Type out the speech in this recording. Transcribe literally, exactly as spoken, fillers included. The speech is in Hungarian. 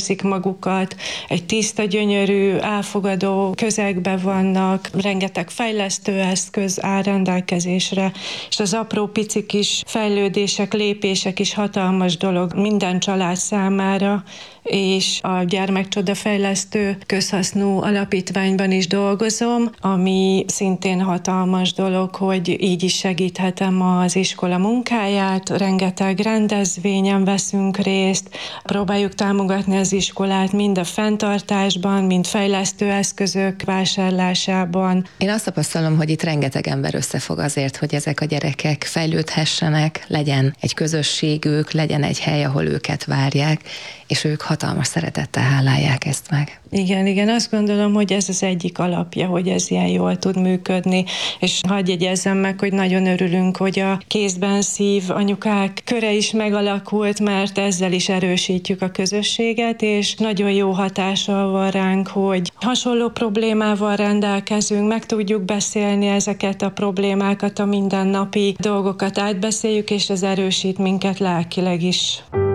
érzik magukat, egy tiszta, gyönyörű, elfogadó közegben vannak, rengeteg fejlesztő eszköz áll rendelkezésre, és az apró pici kis fejlődések, lépések is hatalmas dolog minden család számára, és a Gyermekcsodafejlesztő közhasznú alapítványban is dolgozom, ami szintén hatalmas dolog, hogy így is segíthetem az iskola munkáját, rengeteg rendezvényen veszünk részt, próbáljuk támogatni az iskolát mind a fenntartásban, mind fejlesztő eszközök vásárlásában. Én azt tapasztalom, hogy itt rengeteg ember összefog azért, hogy ezek a gyerekek fejlődhessenek, legyen egy közösségük, legyen egy hely, ahol őket várják, és ők hatalmas szeretettel hálálják ezt meg. Igen, igen, azt gondolom, hogy ez az egyik alapja, hogy ez ilyen jól tud működni, és hadd jegyezzem meg, hogy nagyon örülünk, hogy a Kézben Szív anyukák köre is megalakult, mert ezzel is erősítjük a közösséget, és nagyon jó hatással van ránk, hogy hasonló problémával rendelkezünk, meg tudjuk beszélni ezeket a problémákat, a mindennapi dolgokat átbeszéljük, és ez erősít minket lelkileg is.